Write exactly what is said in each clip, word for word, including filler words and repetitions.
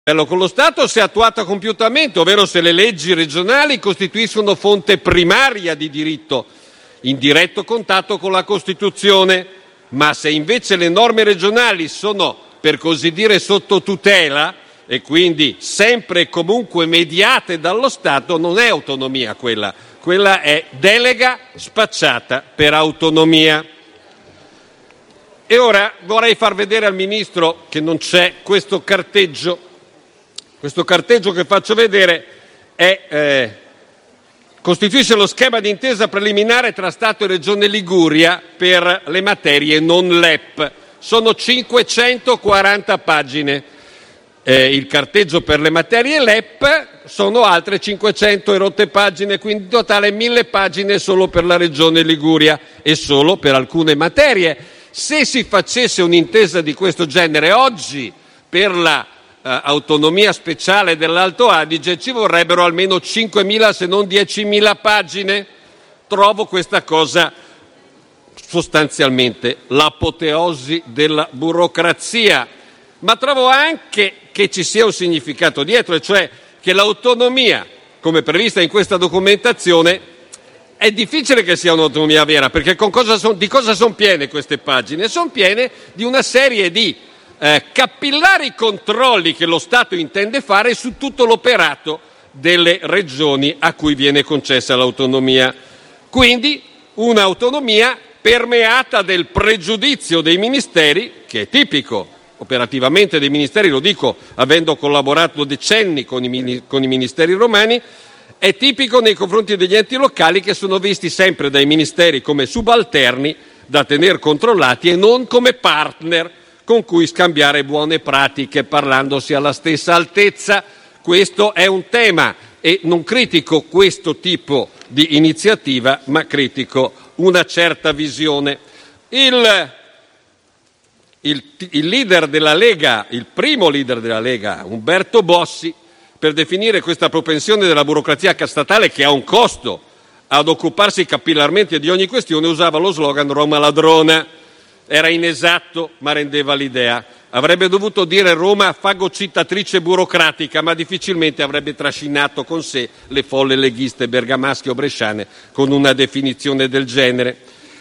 con lo Stato se attuata compiutamente, ovvero se le leggi regionali costituiscono fonte primaria di diritto in diretto contatto con la Costituzione, ma se invece le norme regionali sono, per così dire, sotto tutela e quindi sempre e comunque mediate dallo Stato, non è autonomia quella, quella è delega spacciata per autonomia. E ora vorrei far vedere al Ministro che non c'è questo carteggio. Questo carteggio che faccio vedere è, eh, costituisce lo schema di intesa preliminare tra Stato e Regione Liguria per le materie non L E P. Sono cinquecentoquaranta pagine. Eh, il carteggio per le materie L E P sono altre cinquecento e rotte pagine, quindi in totale mille pagine solo per la Regione Liguria e solo per alcune materie. Se si facesse un'intesa di questo genere oggi per la Uh, autonomia speciale dell'Alto Adige ci vorrebbero almeno cinquemila se non diecimila pagine. Trovo questa cosa sostanzialmente l'apoteosi della burocrazia, ma trovo anche che ci sia un significato dietro, e cioè che l'autonomia come prevista in questa documentazione è difficile che sia un'autonomia vera, perché con cosa son, di cosa sono piene queste pagine? Sono piene di una serie di Eh, capillari controlli che lo Stato intende fare su tutto l'operato delle regioni a cui viene concessa l'autonomia. Quindi un'autonomia permeata del pregiudizio dei ministeri, che è tipico operativamente dei ministeri, lo dico avendo collaborato decenni con i, con i ministeri romani, è tipico nei confronti degli enti locali, che sono visti sempre dai ministeri come subalterni da tener controllati e non come partner con cui scambiare buone pratiche parlandosi alla stessa altezza. Questo è un tema e non critico questo tipo di iniziativa, ma critico una certa visione. Il, il, il leader della Lega, il primo leader della Lega, Umberto Bossi, per definire questa propensione della burocrazia statale, che ha un costo, ad occuparsi capillarmente di ogni questione, usava lo slogan Roma ladrona. Era inesatto, ma rendeva l'idea. Avrebbe dovuto dire Roma fagocitatrice burocratica, ma difficilmente avrebbe trascinato con sé le folle leghiste bergamasche o bresciane con una definizione del genere.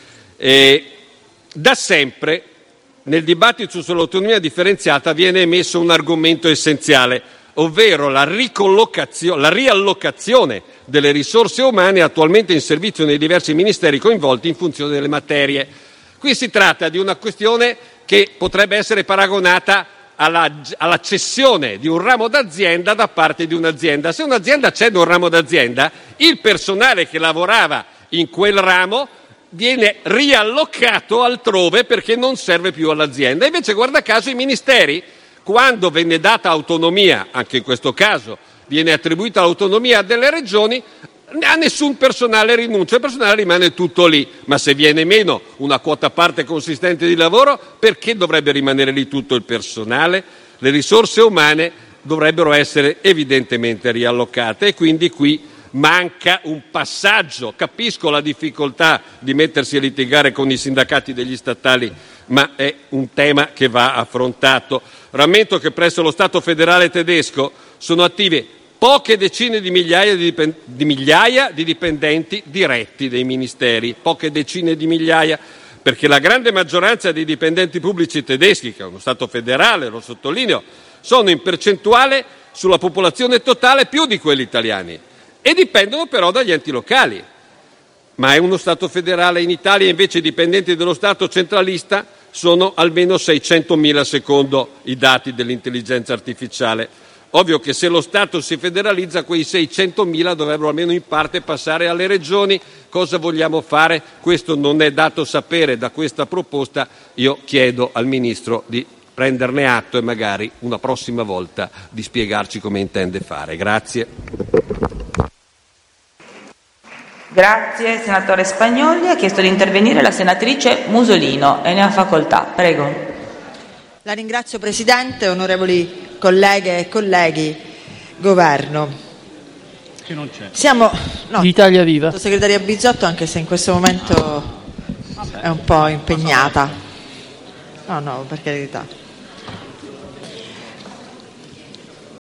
E da sempre nel dibattito sull'autonomia differenziata viene emesso un argomento essenziale, ovvero la ricollocazione, la riallocazione delle risorse umane attualmente in servizio nei diversi ministeri coinvolti in funzione delle materie. Qui si tratta di una questione che potrebbe essere paragonata alla, alla cessione di un ramo d'azienda da parte di un'azienda. Se un'azienda cede un ramo d'azienda, il personale che lavorava in quel ramo viene riallocato altrove perché non serve più all'azienda. Invece, guarda caso, i ministeri, quando venne data autonomia, anche in questo caso viene attribuita l'autonomia delle regioni, a nessun personale rinuncia, il personale rimane tutto lì, ma se viene meno una quota parte consistente di lavoro, perché dovrebbe rimanere lì tutto il personale? Le risorse umane dovrebbero essere evidentemente riallocate e quindi qui manca un passaggio. Capisco la difficoltà di mettersi a litigare con i sindacati degli statali, ma è un tema che va affrontato. Rammento che presso lo Stato federale tedesco sono attive poche decine di migliaia di, dipend- di migliaia di dipendenti diretti dei ministeri, poche decine di migliaia, perché la grande maggioranza dei dipendenti pubblici tedeschi, che è uno Stato federale, lo sottolineo, sono in percentuale sulla popolazione totale più di quelli italiani e dipendono però dagli enti locali. Ma è uno Stato federale. In Italia invece i dipendenti dello Stato centralista sono almeno seicentomila secondo i dati dell'intelligenza artificiale. Ovvio che se lo Stato si federalizza, quei seicentomila dovrebbero almeno in parte passare alle regioni. Cosa vogliamo fare? Questo non è dato sapere da questa proposta. Io chiedo al Ministro di prenderne atto e magari una prossima volta di spiegarci come intende fare. Grazie. Grazie senatore Spagnolli. Ha chiesto di intervenire la senatrice Musolino e ne ha facoltà. Prego. La ringrazio Presidente, onorevoli colleghe e colleghi, Governo. Che non c'è. Siamo no, Italia Viva. Sottosegretaria Bizzotto, anche se in questo momento è un po' impegnata. No, no, per carità.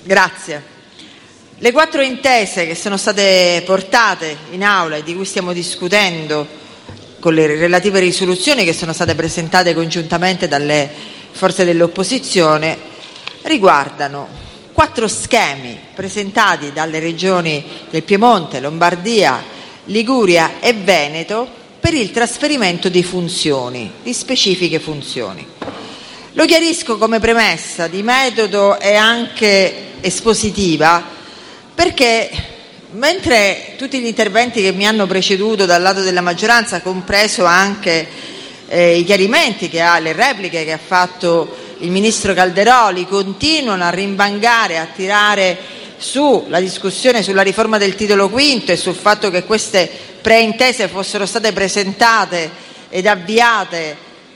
Grazie. Le quattro intese che sono state portate in aula e di cui stiamo discutendo con le relative risoluzioni che sono state presentate congiuntamente dalle forze dell'opposizione riguardano quattro schemi presentati dalle regioni del Piemonte, Lombardia, Liguria e Veneto per il trasferimento di funzioni, di specifiche funzioni. Lo chiarisco come premessa di metodo e anche espositiva perché mentre tutti gli interventi che mi hanno preceduto dal lato della maggioranza, compreso anche eh, i chiarimenti che ha, le repliche che ha fatto il ministro Calderoli, continuano a rimbangare, a tirare su la discussione sulla riforma del titolo quinto e sul fatto che queste preintese fossero state presentate ed avviate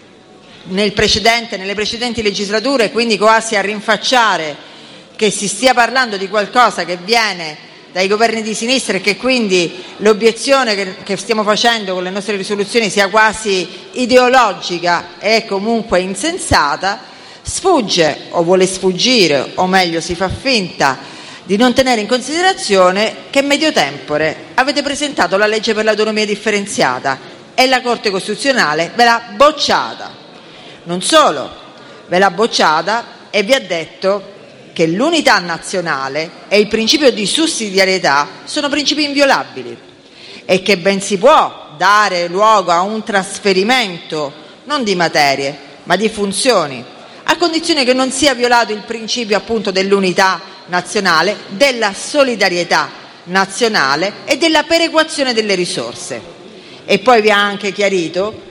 nel precedente, nelle precedenti legislature, quindi quasi a rinfacciare che si stia parlando di qualcosa che viene dai governi di sinistra e che quindi l'obiezione che, che stiamo facendo con le nostre risoluzioni sia quasi ideologica e comunque insensata, sfugge o vuole sfuggire, o meglio si fa finta di non tenere in considerazione che medio tempore avete presentato la legge per l'autonomia differenziata e la Corte Costituzionale ve l'ha bocciata. Non solo, ve l'ha bocciata e vi ha detto che l'unità nazionale e il principio di sussidiarietà sono principi inviolabili e che ben si può dare luogo a un trasferimento non di materie ma di funzioni, a condizione che non sia violato il principio appunto dell'unità nazionale, della solidarietà nazionale e della perequazione delle risorse. E poi vi ha anche chiarito,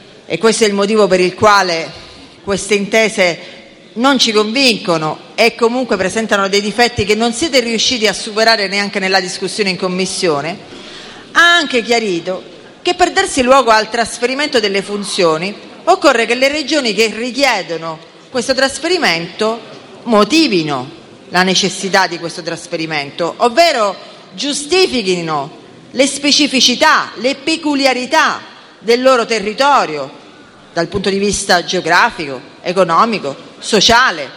e questo è il motivo per il quale queste intese non ci convincono e comunque presentano dei difetti che non siete riusciti a superare neanche nella discussione in Commissione, ha anche chiarito che per darsi luogo al trasferimento delle funzioni occorre che le regioni che richiedono questo trasferimento motivino la necessità di questo trasferimento, ovvero giustifichino le specificità, le peculiarità del loro territorio dal punto di vista geografico, economico, sociale,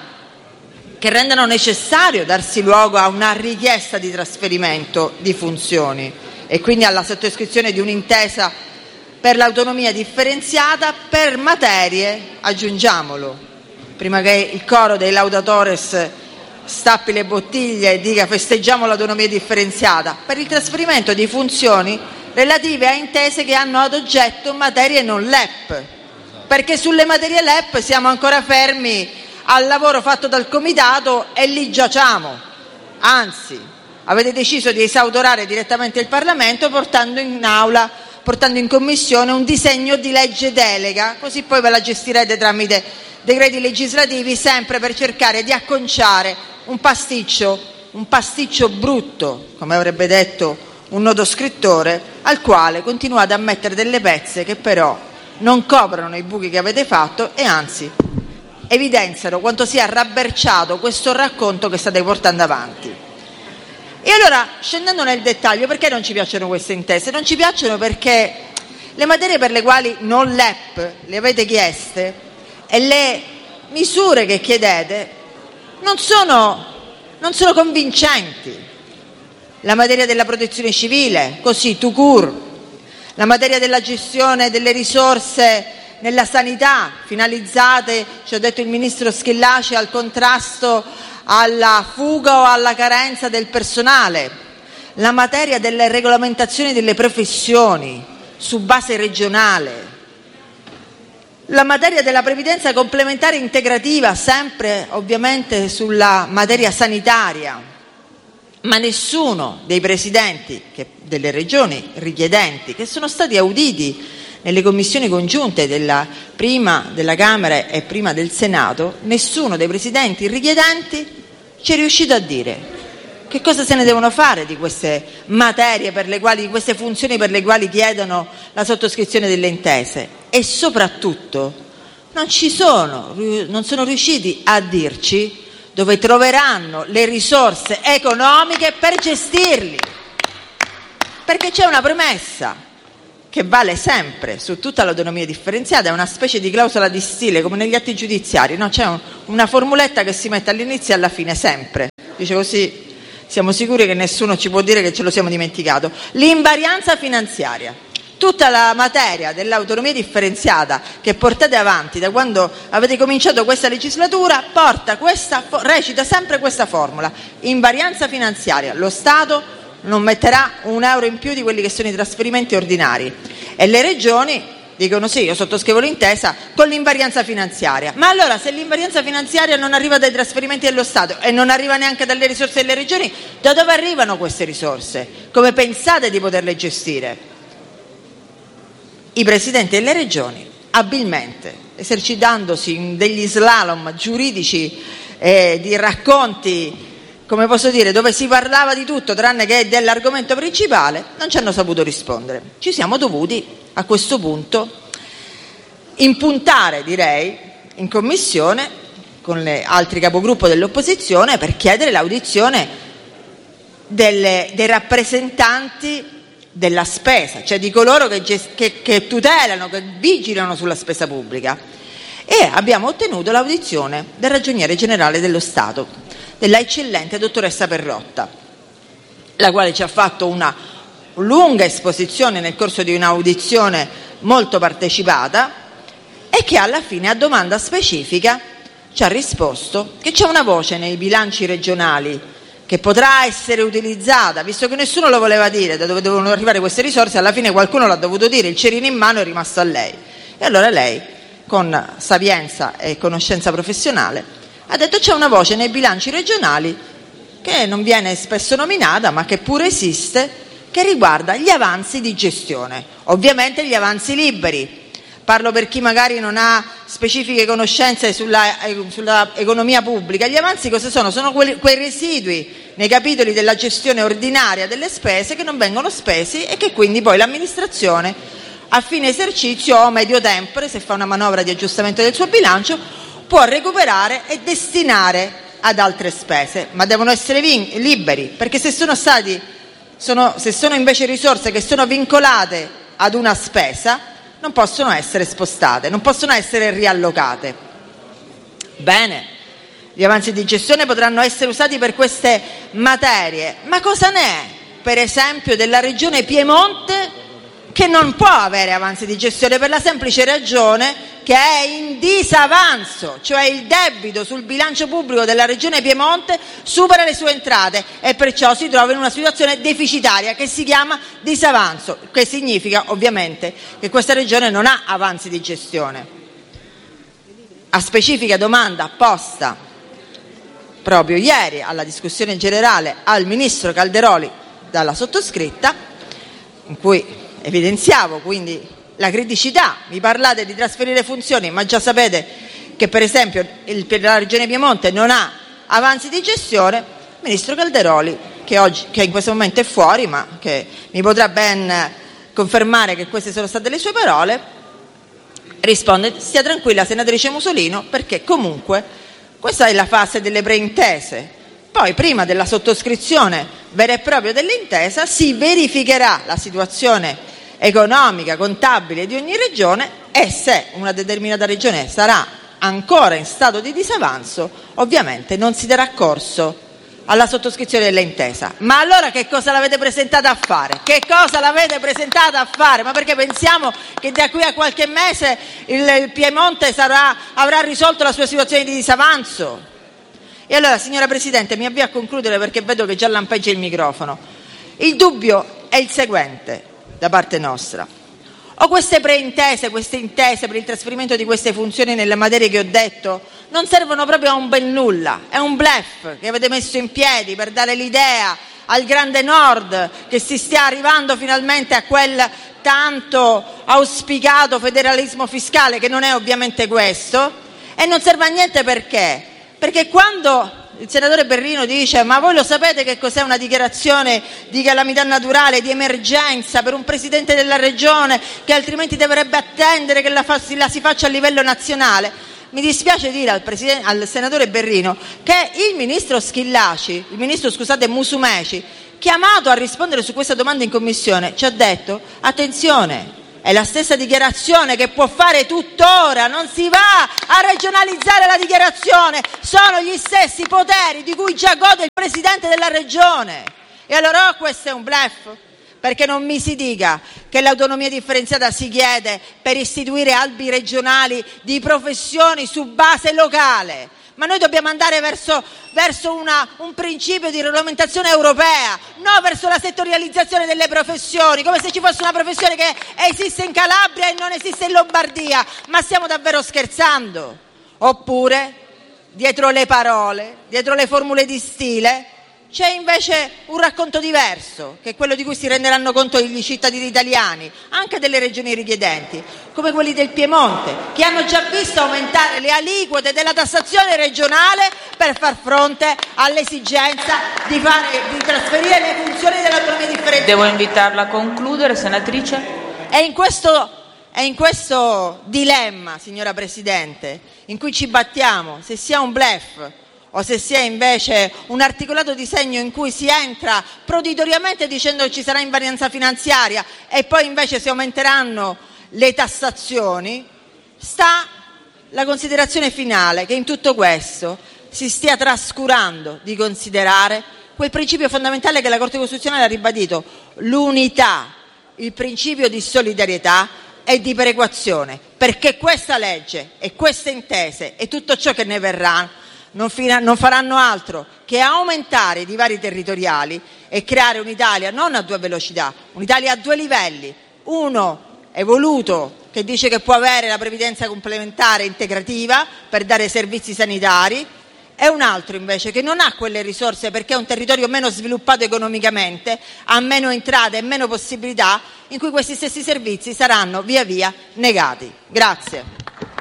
che rendano necessario darsi luogo a una richiesta di trasferimento di funzioni e quindi alla sottoscrizione di un'intesa per l'autonomia differenziata per materie, aggiungiamolo, prima che il coro dei laudatores stappi le bottiglie e dica festeggiamo l'autonomia differenziata, per il trasferimento di funzioni relative a intese che hanno ad oggetto materie non L E P, perché sulle materie L E P siamo ancora fermi al lavoro fatto dal comitato e lì giacciamo. Anzi, avete deciso di esautorare direttamente il Parlamento portando in aula, portando in commissione un disegno di legge delega, così poi ve la gestirete tramite decreti legislativi, sempre per cercare di acconciare un pasticcio, un pasticcio brutto, come avrebbe detto un noto scrittore, al quale continuate a mettere delle pezze che però non coprono i buchi che avete fatto e anzi evidenziano quanto sia rabberciato questo racconto che state portando avanti. E allora, scendendo nel dettaglio, perché non ci piacciono queste intese? Non ci piacciono perché le materie per le quali non L E P le avete chieste e le misure che chiedete non sono, non sono convincenti. La materia della protezione civile, così, tout court, la materia della gestione delle risorse nella sanità, finalizzate, ci ha detto il ministro Schillaci, al contrasto alla fuga o alla carenza del personale, la materia delle regolamentazioni delle professioni su base regionale, la materia della previdenza complementare integrativa, sempre ovviamente sulla materia sanitaria. Ma nessuno dei presidenti che, delle regioni richiedenti che sono stati auditi nelle commissioni congiunte della prima della Camera e prima del Senato, nessuno dei presidenti richiedenti ci è riuscito a dire che cosa se ne devono fare di queste materie per le quali, di queste funzioni per le quali chiedono la sottoscrizione delle intese e soprattutto non ci sono, non sono riusciti a dirci dove troveranno le risorse economiche per gestirli, perché c'è una premessa che vale sempre su tutta l'autonomia differenziata, è una specie di clausola di stile come negli atti giudiziari, no? C'è un, una formuletta che si mette all'inizio e alla fine sempre, dice così siamo sicuri che nessuno ci può dire che ce lo siamo dimenticato. L'invarianza finanziaria. Tutta la materia dell'autonomia differenziata che portate avanti da quando avete cominciato questa legislatura porta questa, recita sempre questa formula: invarianza finanziaria. Lo Stato non metterà un euro in più di quelli che sono i trasferimenti ordinari e le regioni dicono sì, io sottoscrivo l'intesa con l'invarianza finanziaria. Ma allora, se l'invarianza finanziaria non arriva dai trasferimenti dello Stato e non arriva neanche dalle risorse delle regioni, da dove arrivano queste risorse? Come pensate di poterle gestire? I presidenti delle regioni, abilmente, esercitandosi in degli slalom giuridici eh, di racconti, come posso dire, dove si parlava di tutto tranne che dell'argomento principale, non ci hanno saputo rispondere. Ci siamo dovuti a questo punto impuntare, direi, in commissione con le altri capogruppo dell'opposizione per chiedere l'audizione delle, dei rappresentanti della spesa, cioè di coloro che, che, che tutelano, che vigilano sulla spesa pubblica, e abbiamo ottenuto l'audizione del Ragioniere Generale dello Stato, della eccellente dottoressa Perrotta, la quale ci ha fatto una lunga esposizione nel corso di un'audizione molto partecipata e che alla fine, a domanda specifica, ci ha risposto che c'è una voce nei bilanci regionali che potrà essere utilizzata, visto che nessuno lo voleva dire da dove devono arrivare queste risorse. Alla fine qualcuno l'ha dovuto dire, il cerino in mano è rimasto a lei, e allora lei, con sapienza e conoscenza professionale, ha detto c'è una voce nei bilanci regionali che non viene spesso nominata ma che pure esiste, che riguarda gli avanzi di gestione, ovviamente gli avanzi liberi. Parlo per chi magari non ha specifiche conoscenze sulla, sulla economia pubblica. Gli avanzi cosa sono? Sono quei, quei residui nei capitoli della gestione ordinaria delle spese che non vengono spesi e che quindi poi l'amministrazione a fine esercizio o medio tempore, se fa una manovra di aggiustamento del suo bilancio, può recuperare e destinare ad altre spese, ma devono essere vin- liberi, perché se sono stati Sono, se sono invece risorse che sono vincolate ad una spesa, non possono essere spostate, non possono essere riallocate. Bene, gli avanzi di gestione potranno essere usati per queste materie, ma cosa ne è, per esempio, della regione Piemonte, che non può avere avanzi di gestione per la semplice ragione che è in disavanzo, cioè il debito sul bilancio pubblico della regione Piemonte supera le sue entrate e perciò si trova in una situazione deficitaria che si chiama disavanzo, che significa ovviamente che questa regione non ha avanzi di gestione. A specifica domanda posta proprio ieri alla discussione generale al ministro Calderoli dalla sottoscritta, in cui evidenziavo quindi la criticità, mi parlate di trasferire funzioni, ma già sapete che per esempio il, per la regione Piemonte non ha avanzi di gestione. Il ministro Calderoli, che, oggi, che in questo momento è fuori, ma che mi potrà ben confermare che queste sono state le sue parole, risponde: stia tranquilla senatrice Musolino, perché comunque questa è la fase delle preintese. Poi, prima della sottoscrizione vera e propria dell'intesa, si verificherà la situazione economica, contabile di ogni regione e se una determinata regione sarà ancora in stato di disavanzo, ovviamente non si darà corso alla sottoscrizione dell'intesa. Ma allora che cosa l'avete presentata a fare? Che cosa l'avete presentata a fare? Ma perché pensiamo che da qui a qualche mese il, il Piemonte sarà, avrà risolto la sua situazione di disavanzo? E allora, signora Presidente, mi avvio a concludere perché vedo che già lampeggia il microfono. Il dubbio è il seguente da parte nostra: o queste preintese, queste intese per il trasferimento di queste funzioni nelle materie che ho detto non servono proprio a un bel nulla, è un bluff che avete messo in piedi per dare l'idea al grande Nord che si stia arrivando finalmente a quel tanto auspicato federalismo fiscale, che non è ovviamente questo, e non serve a niente. Perché? Perché quando il senatore Berrino dice: ma voi lo sapete che cos'è una dichiarazione di calamità naturale, di emergenza per un presidente della regione che altrimenti dovrebbe attendere che la, fa, la si faccia a livello nazionale? Mi dispiace dire al, al senatore Berrino che il ministro Schillaci, il ministro scusate Musumeci, chiamato a rispondere su questa domanda in commissione, ci ha detto: attenzione, È la stessa dichiarazione che può fare tuttora, non si va a regionalizzare la dichiarazione, sono gli stessi poteri di cui già gode il Presidente della Regione. E allora oh, questo è un bluff? Perché non mi si dica che l'autonomia differenziata si chiede per istituire albi regionali di professioni su base locale. Ma noi dobbiamo andare verso, verso una, un principio di regolamentazione europea, non verso la settorializzazione delle professioni, come se ci fosse una professione che esiste in Calabria e non esiste in Lombardia. Ma stiamo davvero scherzando? Oppure, dietro le parole, dietro le formule di stile, c'è invece un racconto diverso, che è quello di cui si renderanno conto i cittadini italiani, anche delle regioni richiedenti, come quelli del Piemonte, che hanno già visto aumentare le aliquote della tassazione regionale per far fronte all'esigenza di, fare, di trasferire le funzioni dell'autonomia differenziata. Devo invitarla a concludere, senatrice. È in questo, è in questo dilemma, signora Presidente, in cui ci battiamo, se sia un bluff o se sia invece un articolato disegno in cui si entra proditoriamente dicendo che ci sarà invarianza finanziaria e poi invece si aumenteranno le tassazioni, sta la considerazione finale, che in tutto questo si stia trascurando di considerare quel principio fondamentale che la Corte Costituzionale ha ribadito: l'unità, il principio di solidarietà e di perequazione, perché questa legge e queste intese e tutto ciò che ne verrà Non, fina, non faranno altro che aumentare i divari territoriali e creare un'Italia non a due velocità, un'Italia a due livelli, uno evoluto che dice che può avere la previdenza complementare integrativa per dare servizi sanitari, e un altro invece che non ha quelle risorse perché è un territorio meno sviluppato economicamente, ha meno entrate e meno possibilità, in cui questi stessi servizi saranno via via negati. Grazie.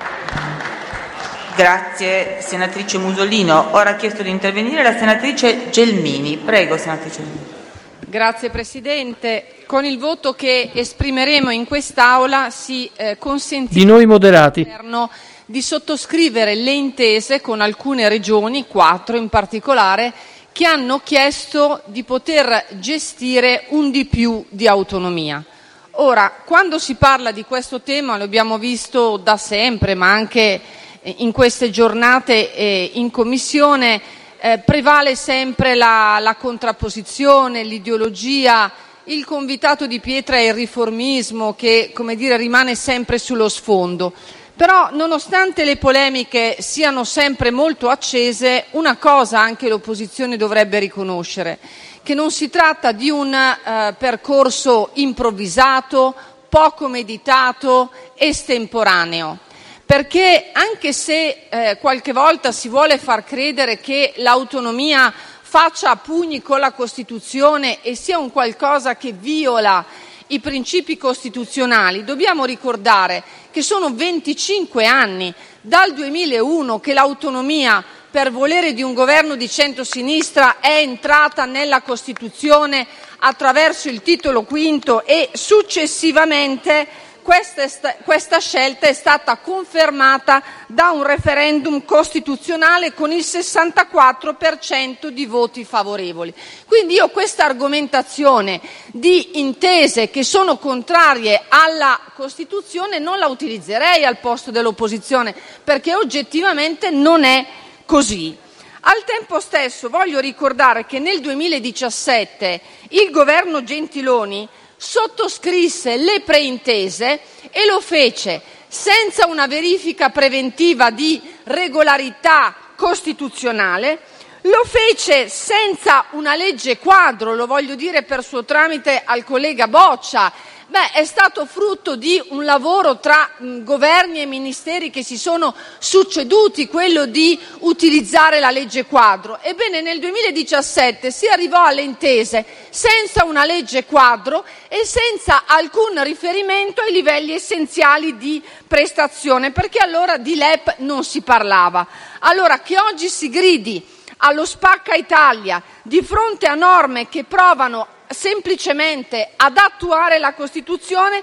Grazie senatrice Musolino. Ora ha chiesto di intervenire la senatrice Gelmini. Prego, senatrice Gelmini. Grazie Presidente. Con il voto che esprimeremo in quest'Aula si eh, consentirà di noi moderati al Governo di sottoscrivere le intese con alcune regioni, quattro in particolare, che hanno chiesto di poter gestire un di più di autonomia. Ora, quando si parla di questo tema, lo abbiamo visto da sempre, ma anche in queste giornate eh, in Commissione, eh, prevale sempre la, la contrapposizione, l'ideologia, il convitato di pietra e il riformismo che, come dire, rimane sempre sullo sfondo. Però, nonostante le polemiche siano sempre molto accese, una cosa anche l'opposizione dovrebbe riconoscere: che non si tratta di un eh, percorso improvvisato, poco meditato, estemporaneo. Perché anche se eh, qualche volta si vuole far credere che l'autonomia faccia a pugni con la Costituzione e sia un qualcosa che viola i principi costituzionali, dobbiamo ricordare che sono venticinque anni, dal duemilauno, che l'autonomia, per volere di un governo di centrosinistra, è entrata nella Costituzione attraverso il titolo quinto e successivamente Questa, questa scelta è stata confermata da un referendum costituzionale con il sessantaquattro per cento di voti favorevoli. Quindi io questa argomentazione di intese che sono contrarie alla Costituzione non la utilizzerei al posto dell'opposizione, perché oggettivamente non è così. Al tempo stesso voglio ricordare che nel duemiladiciassette il governo Gentiloni sottoscrisse le preintese e lo fece senza una verifica preventiva di regolarità costituzionale, lo fece senza una legge quadro, lo voglio dire per suo tramite al collega Boccia. Beh, è stato frutto di un lavoro tra mh, governi e ministeri che si sono succeduti, quello di utilizzare la legge quadro. Ebbene, nel duemiladiciassette si arrivò alle intese senza una legge quadro e senza alcun riferimento ai livelli essenziali di prestazione, perché allora di L E P non si parlava. Allora, che oggi si gridi allo spacca Italia di fronte a norme che provano semplicemente ad attuare la Costituzione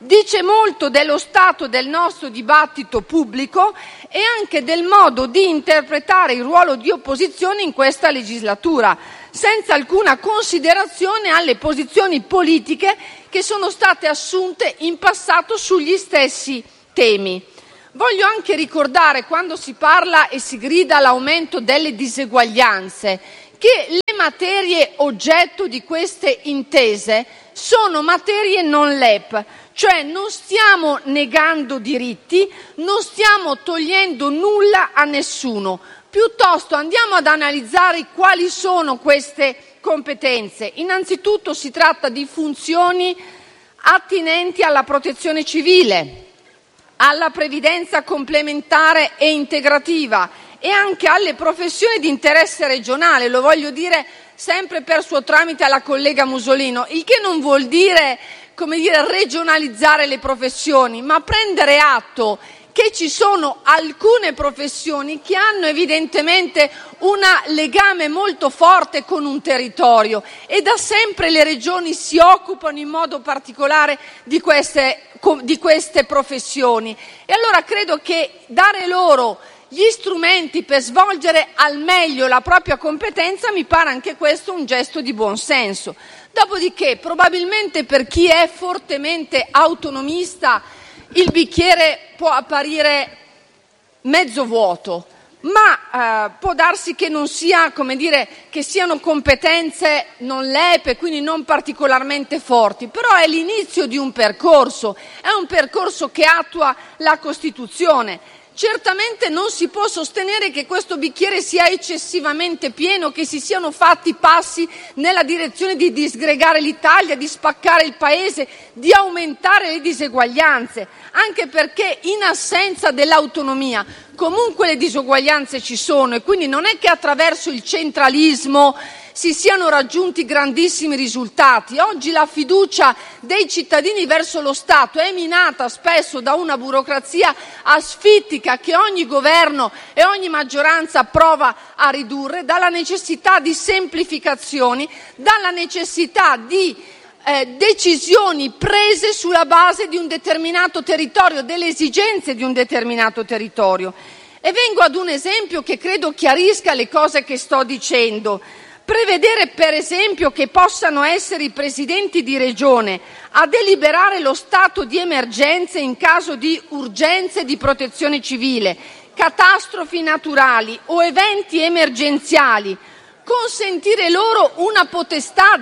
Dice molto dello stato del nostro dibattito pubblico e anche del modo di interpretare il ruolo di opposizione in questa legislatura, senza alcuna considerazione alle posizioni politiche che sono state assunte in passato sugli stessi temi. Voglio anche ricordare, quando si parla e si grida all'aumento delle diseguaglianze, che le materie oggetto di queste intese sono materie non L E P, cioè non stiamo negando diritti, non stiamo togliendo nulla a nessuno, piuttosto andiamo ad analizzare quali sono queste competenze. Innanzitutto si tratta di funzioni attinenti alla protezione civile, alla previdenza complementare e integrativa e anche alle professioni di interesse regionale, lo voglio dire sempre per suo tramite alla collega Musolino, il che non vuol dire, come dire, regionalizzare le professioni, ma prendere atto che ci sono alcune professioni che hanno evidentemente un legame molto forte con un territorio e da sempre le regioni si occupano in modo particolare di queste, di queste professioni. E allora credo che dare loro gli strumenti per svolgere al meglio la propria competenza mi pare anche questo un gesto di buon senso. Dopodiché, probabilmente per chi è fortemente autonomista il bicchiere può apparire mezzo vuoto, ma eh, può darsi che non sia, come dire, che siano competenze non L E P e quindi non particolarmente forti, però è l'inizio di un percorso, è un percorso che attua la Costituzione. Certamente non si può sostenere che questo bicchiere sia eccessivamente pieno, che si siano fatti passi nella direzione di disgregare l'Italia, di spaccare il Paese, di aumentare le diseguaglianze, anche perché in assenza dell'autonomia comunque le disuguaglianze ci sono e quindi non è che attraverso il centralismo si siano raggiunti grandissimi risultati. Oggi la fiducia dei cittadini verso lo Stato è minata spesso da una burocrazia asfittica che ogni governo e ogni maggioranza prova a ridurre, dalla necessità di semplificazioni, dalla necessità di eh, decisioni prese sulla base di un determinato territorio, delle esigenze di un determinato territorio. E vengo ad un esempio che credo chiarisca le cose che sto dicendo. Prevedere, per esempio, che possano essere i presidenti di regione a deliberare lo stato di emergenza in caso di urgenze di protezione civile, catastrofi naturali o eventi emergenziali, consentire loro una potestà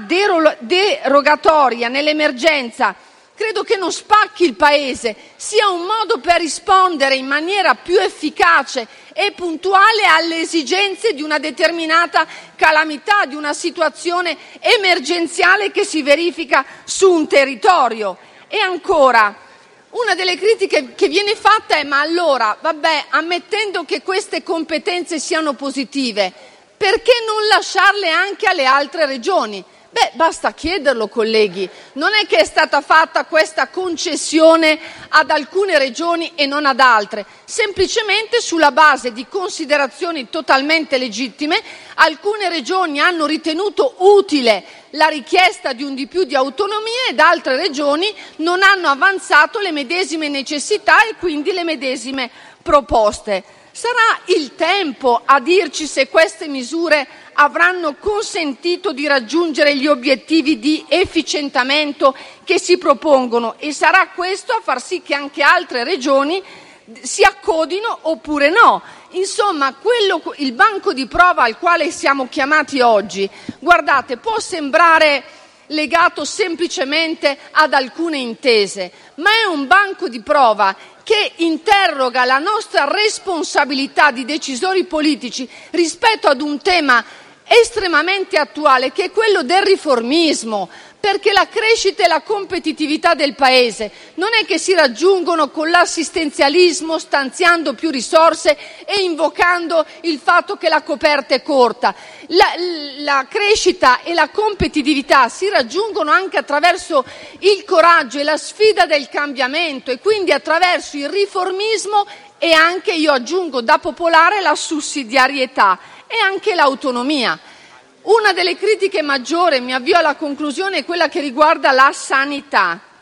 derogatoria nell'emergenza, credo che non spacchi il Paese, sia un modo per rispondere in maniera più efficace e puntuale alle esigenze di una determinata calamità, di una situazione emergenziale che si verifica su un territorio. E ancora, una delle critiche che viene fatta è: ma allora, vabbè, ammettendo che queste competenze siano positive, perché non lasciarle anche alle altre regioni? Beh, basta chiederlo, colleghi. Non è che è stata fatta questa concessione ad alcune regioni e non ad altre. Semplicemente, sulla base di considerazioni totalmente legittime, alcune regioni hanno ritenuto utile la richiesta di un di più di autonomia ed altre regioni non hanno avanzato le medesime necessità e quindi le medesime proposte. Sarà il tempo a dirci se queste misure avranno consentito di raggiungere gli obiettivi di efficientamento che si propongono e sarà questo a far sì che anche altre regioni si accodino oppure no. Insomma, quello, il banco di prova al quale siamo chiamati oggi, guardate, può sembrare legato semplicemente ad alcune intese, ma è un banco di prova che interroga la nostra responsabilità di decisori politici rispetto ad un tema estremamente attuale che è quello del riformismo, perché la crescita e la competitività del Paese non è che si raggiungono con l'assistenzialismo, stanziando più risorse e invocando il fatto che la coperta è corta. La, la crescita e la competitività si raggiungono anche attraverso il coraggio e la sfida del cambiamento e quindi attraverso il riformismo e anche, io aggiungo da popolare, la sussidiarietà e anche l'autonomia. Una delle critiche maggiori, mi avvio alla conclusione, è quella che riguarda la sanità.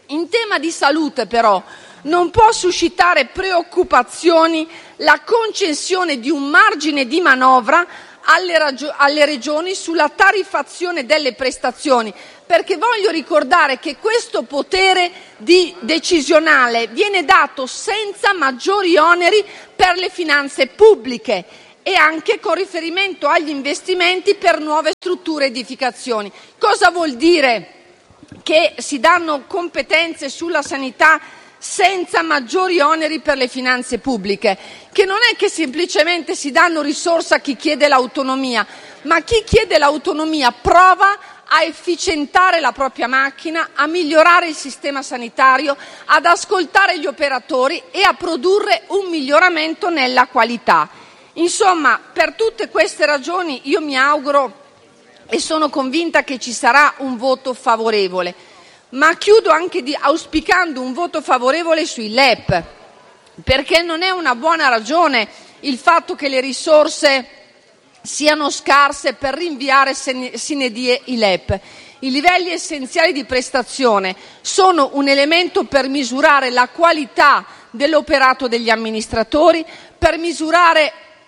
In tema di salute, però, non può suscitare preoccupazioni la concessione di un margine di manovra alle, ragio- alle regioni sulla tariffazione delle prestazioni, perché voglio ricordare che questo potere di decisionale viene dato senza maggiori oneri per le finanze pubbliche e anche con riferimento agli investimenti per nuove strutture e edificazioni. Cosa vuol dire che si danno competenze sulla sanità senza maggiori oneri per le finanze pubbliche? Che non è che semplicemente si danno risorse a chi chiede l'autonomia, ma chi chiede l'autonomia prova a efficientare la propria macchina, a migliorare il sistema sanitario, ad ascoltare gli operatori e a produrre un miglioramento nella qualità. Insomma, per tutte queste ragioni io mi auguro e sono convinta che ci sarà un voto favorevole, ma chiudo anche di, auspicando un voto favorevole sui L E P, perché non è una buona ragione il fatto che le risorse siano scarse per rinviare sine die i L E P. I livelli essenziali di prestazione sono un elemento per misurare la qualità dell'operato degli amministratori, per misurare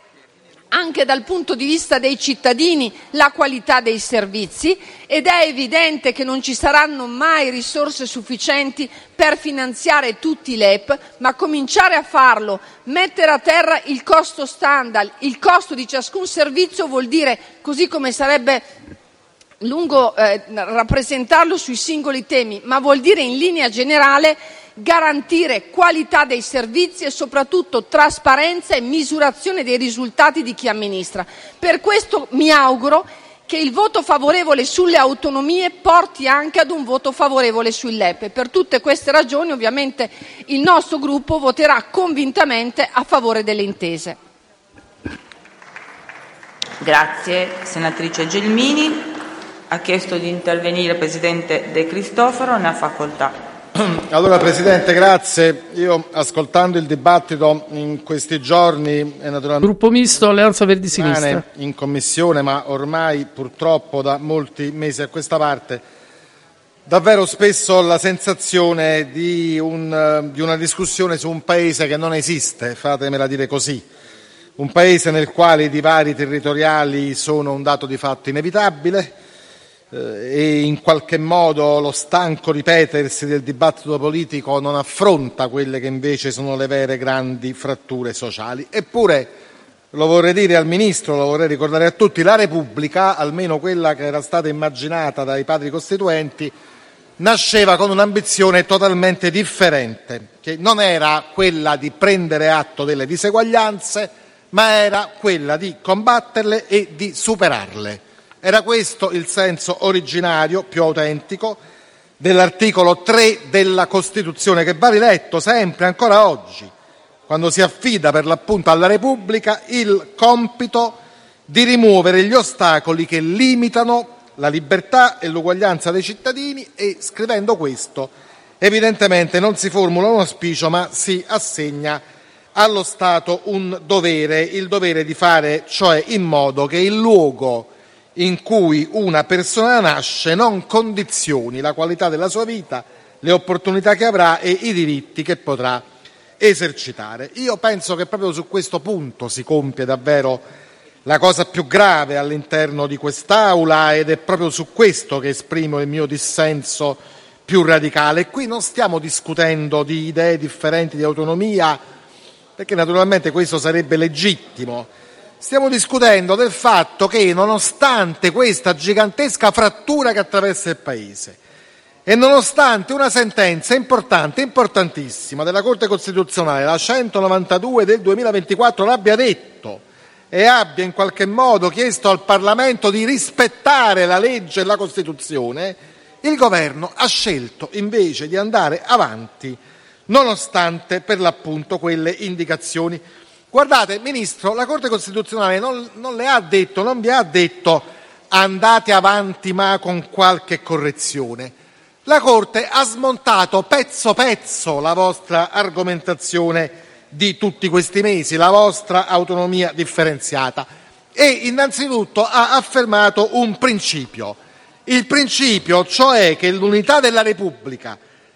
anche dal punto di vista dei cittadini la qualità dei servizi, ed è evidente che non ci saranno mai risorse sufficienti per finanziare tutti i L E P, ma cominciare a farlo, mettere a terra il costo standard, il costo di ciascun servizio vuol dire, così come sarebbe lungo eh, rappresentarlo sui singoli temi, ma vuol dire in linea generale garantire qualità dei servizi e soprattutto trasparenza e misurazione dei risultati di chi amministra. Per questo mi auguro che il voto favorevole sulle autonomie porti anche ad un voto favorevole sui L E P. Per tutte queste ragioni ovviamente il nostro gruppo voterà convintamente a favore delle intese. Grazie. Senatrice Gelmini. Ha chiesto di intervenire il Presidente De Cristofaro, ne ha facoltà. Allora Presidente, grazie. Io ascoltando il dibattito in questi giorni e naturalmente Gruppo Misto, Alleanza Verdi Sinistra, in Commissione, ma ormai purtroppo da molti mesi a questa parte, davvero spesso ho la sensazione di, un, di una discussione su un paese che non esiste, fatemela dire così. Un paese nel quale i divari territoriali sono un dato di fatto inevitabile, e in qualche modo lo stanco ripetersi del dibattito politico non affronta quelle che invece sono le vere grandi fratture sociali. Eppure, lo vorrei dire al Ministro, lo vorrei ricordare a tutti, la Repubblica, almeno quella che era stata immaginata dai padri costituenti, nasceva con un'ambizione totalmente differente, che non era quella di prendere atto delle diseguaglianze, ma era quella di combatterle e di superarle. Era questo il senso originario, più autentico, dell'articolo tre della Costituzione, che va riletto sempre, ancora oggi, quando si affida per l'appunto alla Repubblica il compito di rimuovere gli ostacoli che limitano la libertà e l'uguaglianza dei cittadini, e scrivendo questo evidentemente non si formula un auspicio, ma si assegna allo Stato un dovere, il dovere di fare cioè in modo che il luogo in cui una persona nasce non condizioni la qualità della sua vita, le opportunità che avrà e i diritti che potrà esercitare. Io penso che proprio su questo punto si compie davvero la cosa più grave all'interno di quest'Aula, ed è proprio su questo che esprimo il mio dissenso più radicale. Qui non stiamo discutendo di idee differenti di autonomia, perché naturalmente questo sarebbe legittimo. Stiamo discutendo del fatto che, nonostante questa gigantesca frattura che attraversa il Paese e nonostante una sentenza importante, importantissima della Corte Costituzionale, la centonovantadue del duemilaventiquattro, l'abbia detto e abbia in qualche modo chiesto al Parlamento di rispettare la legge e la Costituzione, il Governo ha scelto invece di andare avanti nonostante per l'appunto quelle indicazioni. Guardate, Ministro, la Corte Costituzionale non, non le ha detto, non vi ha detto andate avanti ma con qualche correzione. La Corte ha smontato pezzo pezzo la vostra argomentazione di tutti questi mesi, la vostra autonomia differenziata, e innanzitutto ha affermato un principio, il principio cioè che l'unità della Repubblica,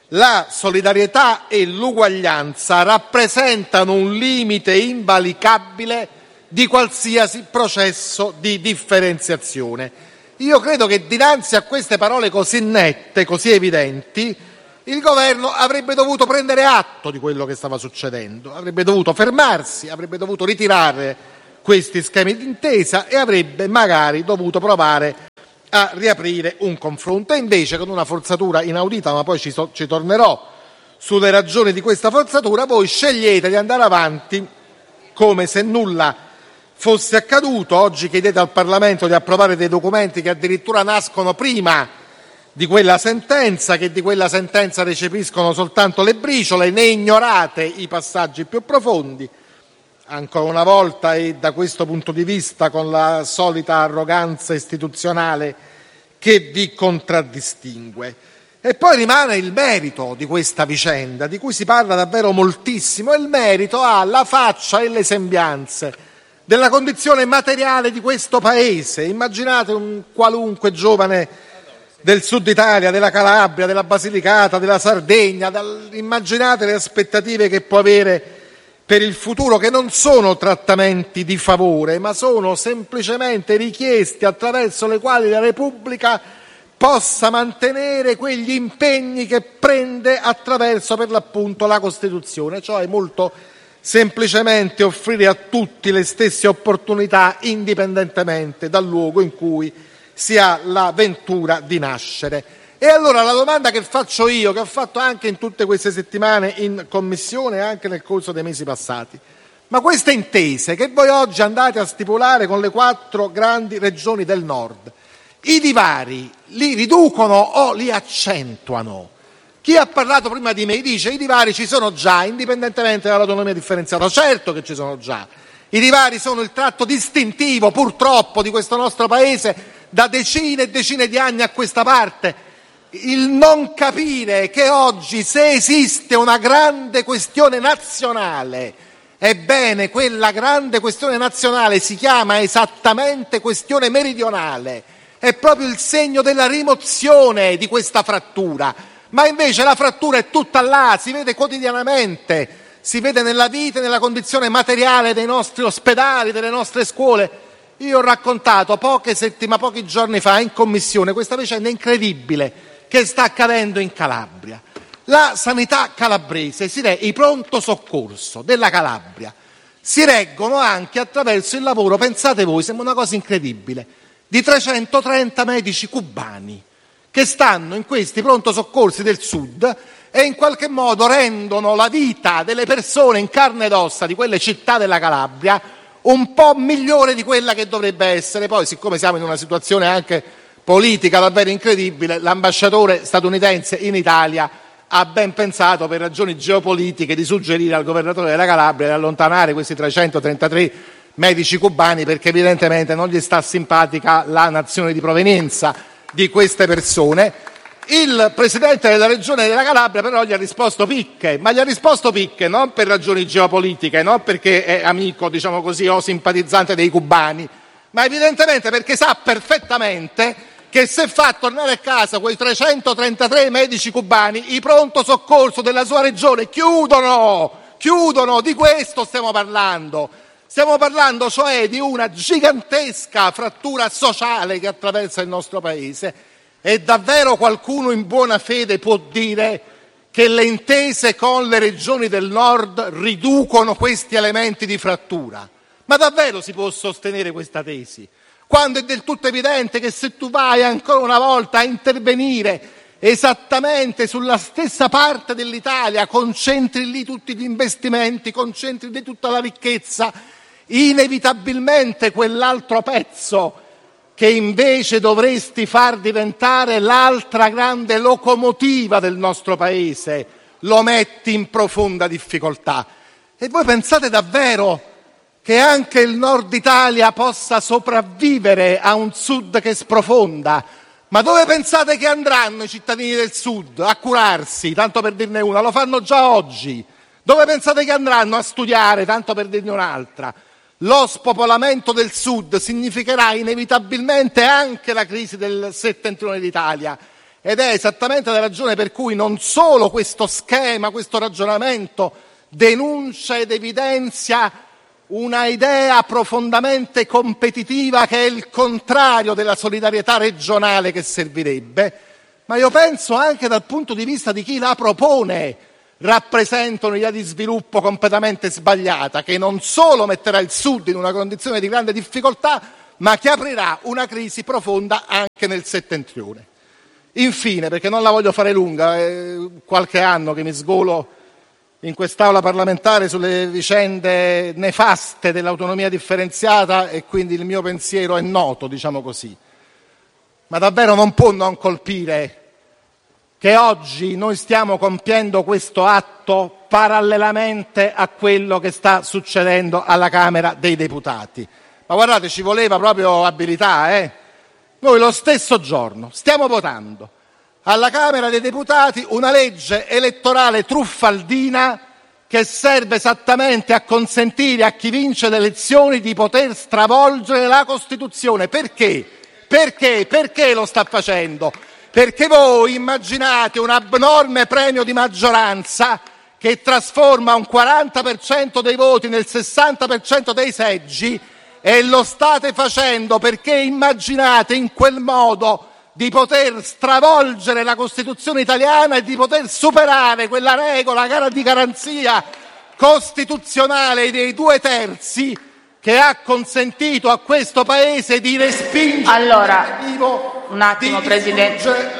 la solidarietà e l'uguaglianza rappresentano un limite invalicabile di qualsiasi processo di differenziazione. Io credo che dinanzi a queste parole così nette, così evidenti, il governo avrebbe dovuto prendere atto di quello che stava succedendo, avrebbe dovuto fermarsi, avrebbe dovuto ritirare questi schemi d'intesa e avrebbe magari dovuto provare a riaprire un confronto. E invece, con una forzatura inaudita, ma poi ci, so, ci tornerò sulle ragioni di questa forzatura, voi scegliete di andare avanti come se nulla fosse accaduto. Oggi chiedete al Parlamento di approvare dei documenti che addirittura nascono prima di quella sentenza, che di quella sentenza recepiscono soltanto le briciole, ne ignorate i passaggi più profondi, ancora una volta e da questo punto di vista con la solita arroganza istituzionale che vi contraddistingue. E poi rimane il merito di questa vicenda, di cui si parla davvero moltissimo, e il merito ha la faccia e le sembianze della condizione materiale di questo paese. Immaginate un qualunque giovane del sud Italia, della Calabria, della Basilicata, della Sardegna, dal, immaginate le aspettative che può avere per il futuro, che non sono trattamenti di favore, ma sono semplicemente richieste attraverso le quali la Repubblica possa mantenere quegli impegni che prende attraverso, per l'appunto, la Costituzione, cioè molto semplicemente offrire a tutti le stesse opportunità indipendentemente dal luogo in cui si ha la ventura di nascere. E allora la domanda che faccio io, che ho fatto anche in tutte queste settimane in commissione e anche nel corso dei mesi passati: ma queste intese che voi oggi andate a stipulare con le quattro grandi regioni del nord, i divari li riducono o li accentuano? Chi ha parlato prima di me dice: i divari ci sono già, indipendentemente dall'autonomia differenziata. Certo che ci sono già. I divari sono il tratto distintivo, purtroppo, di questo nostro paese da decine e decine di anni a questa parte. Il non capire che oggi, se esiste una grande questione nazionale, ebbene quella grande questione nazionale si chiama esattamente questione meridionale, è proprio il segno della rimozione di questa frattura. Ma invece la frattura è tutta là, si vede quotidianamente, si vede nella vita e nella condizione materiale dei nostri ospedali, delle nostre scuole. Io ho raccontato poche settimane, pochi giorni fa in commissione questa vicenda incredibile che sta accadendo in Calabria. La sanità calabrese, si re- i pronto soccorso della Calabria si reggono anche attraverso il lavoro, pensate voi, sembra una cosa incredibile, di trecentotrenta medici cubani che stanno in questi pronto soccorsi del sud e in qualche modo rendono la vita delle persone in carne ed ossa di quelle città della Calabria un po' migliore di quella che dovrebbe essere. Poi, siccome siamo in una situazione anche politica davvero incredibile, l'ambasciatore statunitense in Italia ha ben pensato, per ragioni geopolitiche, di suggerire al governatore della Calabria di allontanare questi trecentotrentatré medici cubani, perché evidentemente non gli sta simpatica la nazione di provenienza di queste persone. Il presidente della regione della Calabria però gli ha risposto picche, ma gli ha risposto picche non per ragioni geopolitiche, non perché è amico, diciamo così, o simpatizzante dei cubani, ma evidentemente perché sa perfettamente che se fa tornare a casa quei trecentotrentatré medici cubani, i pronto soccorso della sua regione chiudono, chiudono, di questo stiamo parlando. Stiamo parlando cioè di una gigantesca frattura sociale che attraversa il nostro paese. E davvero qualcuno in buona fede può dire che le intese con le regioni del nord riducono questi elementi di frattura? Ma davvero si può sostenere questa tesi? Quando è del tutto evidente che se tu vai ancora una volta a intervenire esattamente sulla stessa parte dell'Italia, concentri lì tutti gli investimenti, concentri lì tutta la ricchezza, inevitabilmente quell'altro pezzo che invece dovresti far diventare l'altra grande locomotiva del nostro paese, lo metti in profonda difficoltà. E voi pensate davvero che anche il nord Italia possa sopravvivere a un sud che sprofonda? Ma dove pensate che andranno i cittadini del sud a curarsi, tanto per dirne una? Lo fanno già oggi. Dove pensate che andranno a studiare, tanto per dirne un'altra? Lo spopolamento del sud significherà inevitabilmente anche la crisi del settentrione d'Italia, Ed è esattamente la ragione per cui non solo questo schema, questo ragionamento denuncia ed evidenzia una idea profondamente competitiva che è il contrario della solidarietà regionale che servirebbe, ma io penso anche dal punto di vista di chi la propone rappresenta un'idea di sviluppo completamente sbagliata, che non solo metterà il Sud in una condizione di grande difficoltà, ma che aprirà una crisi profonda anche nel settentrione. Infine, perché non la voglio fare lunga, è qualche anno che mi sgolo in quest'Aula parlamentare sulle vicende nefaste dell'autonomia differenziata e quindi il mio pensiero è noto, diciamo così. Ma davvero non può non colpire che oggi noi stiamo compiendo questo atto parallelamente a quello che sta succedendo alla Camera dei Deputati. Ma guardate, ci voleva proprio abilità, eh? Noi lo stesso giorno stiamo votando alla Camera dei Deputati una legge elettorale truffaldina che serve esattamente a consentire a chi vince le elezioni di poter stravolgere la Costituzione. Perché? Perché? Perché lo sta facendo? Perché voi immaginate un abnorme premio di maggioranza che trasforma un quaranta per cento dei voti nel sessanta per cento dei seggi, e lo state facendo perché immaginate in quel modo di poter stravolgere la Costituzione italiana e di poter superare quella regola gara di garanzia costituzionale dei due terzi che ha consentito a questo Paese di respingere. Allora, un attimo, Presidente.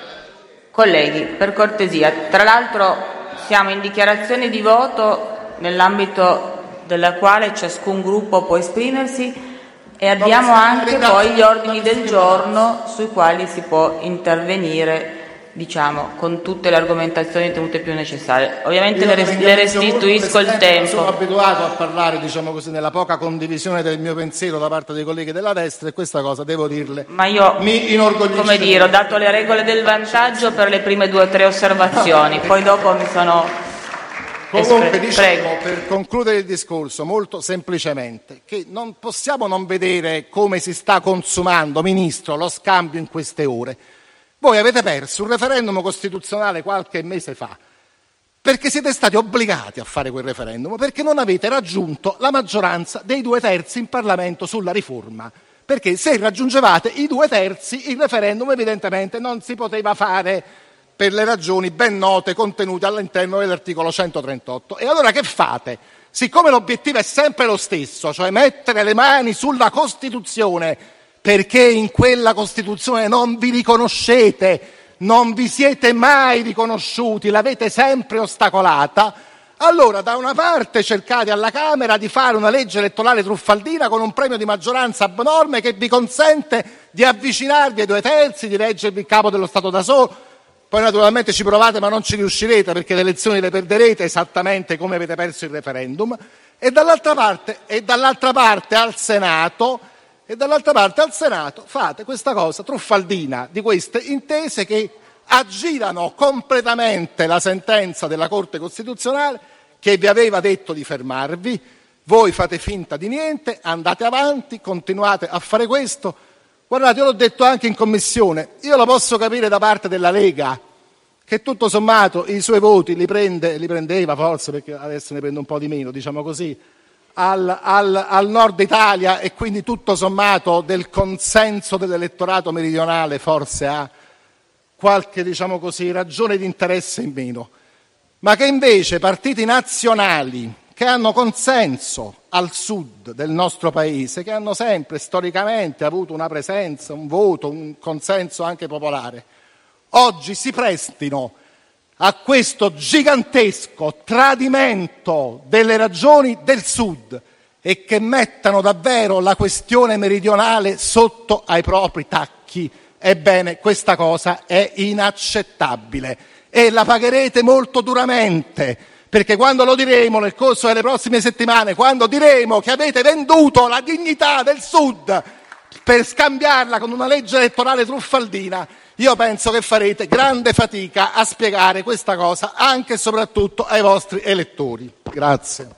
Colleghi, per cortesia. Tra l'altro siamo in dichiarazione di voto nell'ambito della quale ciascun gruppo può esprimersi, e abbiamo anche poi gli ordini del giorno sui quali si può intervenire, diciamo, con tutte le argomentazioni tenute più necessarie. Ovviamente le, res- le restituisco il tempo. Sono abituato a parlare, diciamo così, nella poca condivisione del mio pensiero da parte dei colleghi della destra, e questa cosa, devo dirle, Ma io, mi inorgoglisce. come dire, ho dato le regole del vantaggio per le prime due o tre osservazioni, poi dopo mi sono... Comunque, dicevo, per concludere il discorso, molto semplicemente, che non possiamo non vedere come si sta consumando, Ministro, lo scambio in queste ore. Voi avete perso un referendum costituzionale qualche mese fa, perché siete stati obbligati a fare quel referendum, perché non avete raggiunto la maggioranza dei due terzi in Parlamento sulla riforma. Perché se raggiungevate i due terzi, il referendum evidentemente non si poteva fare, per le ragioni ben note contenute all'interno dell'articolo centotrentotto. E allora che fate? Siccome l'obiettivo è sempre lo stesso, cioè mettere le mani sulla Costituzione, perché in quella Costituzione non vi riconoscete, non vi siete mai riconosciuti, l'avete sempre ostacolata, allora da una parte cercate alla Camera di fare una legge elettorale truffaldina con un premio di maggioranza abnorme che vi consente di avvicinarvi ai due terzi, di reggervi il capo dello Stato da solo. Poi naturalmente ci provate ma non ci riuscirete, perché le elezioni le perderete esattamente come avete perso il referendum. E dall'altra parte, e dall'altra parte al Senato, e dall'altra parte al Senato fate questa cosa truffaldina di queste intese che aggirano completamente la sentenza della Corte Costituzionale che vi aveva detto di fermarvi. Voi fate finta di niente, andate avanti, continuate a fare questo. Guardate, io l'ho detto anche in Commissione, io lo posso capire da parte della Lega, che tutto sommato i suoi voti li, prende, li prendeva forse, perché adesso ne prende un po' di meno, diciamo così, al, al, al nord Italia, e quindi tutto sommato del consenso dell'elettorato meridionale forse ha qualche, diciamo così, ragione di interesse in meno, ma che invece partiti nazionali che hanno consenso al sud del nostro paese, che hanno sempre storicamente avuto una presenza, un voto, un consenso anche popolare, oggi si prestino a questo gigantesco tradimento delle ragioni del sud e che mettano davvero la questione meridionale sotto ai propri tacchi. Ebbene, questa cosa è inaccettabile e la pagherete molto duramente, perché quando lo diremo nel corso delle prossime settimane, quando diremo che avete venduto la dignità del Sud per scambiarla con una legge elettorale truffaldina, io penso che farete grande fatica a spiegare questa cosa anche e soprattutto ai vostri elettori. Grazie.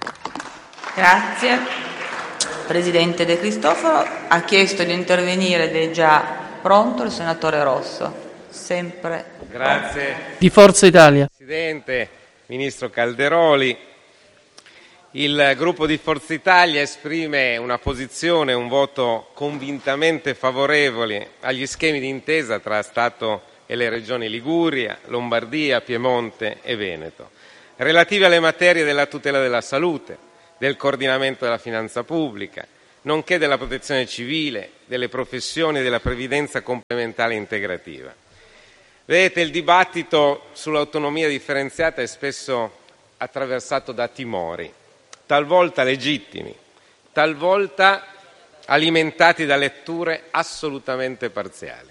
Grazie. Presidente De Cristofaro ha chiesto di intervenire ed è già pronto il senatore Rosso. sempre. Grazie. Di Forza Italia. Presidente, Ministro Calderoli, il gruppo di Forza Italia esprime una posizione, un voto convintamente favorevole agli schemi di intesa tra Stato e le regioni Liguria, Lombardia, Piemonte e Veneto, relativi alle materie della tutela della salute, del coordinamento della finanza pubblica, nonché della protezione civile, delle professioni e della previdenza complementare integrativa. Vedete, il dibattito sull'autonomia differenziata è spesso attraversato da timori, talvolta legittimi, talvolta alimentati da letture assolutamente parziali.